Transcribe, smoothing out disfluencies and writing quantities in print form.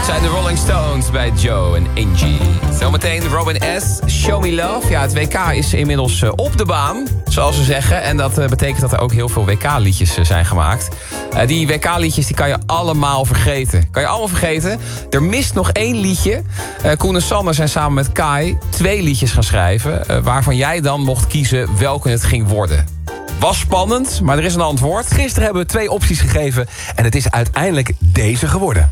Zijn de Rolling Stones bij Joe en Angie. Zometeen Robin S. Show Me Love. Ja, het WK is inmiddels op de baan, zoals ze zeggen. En dat betekent dat er ook heel veel WK-liedjes zijn gemaakt. Die WK-liedjes die kan je allemaal vergeten. Kan je allemaal vergeten. Er mist nog 1 liedje. Koen en Sander zijn samen met Kai 2 liedjes gaan schrijven. Waarvan jij dan mocht kiezen welke het ging worden. Was spannend, maar er is een antwoord. Gisteren hebben we 2 opties gegeven en het is uiteindelijk deze geworden.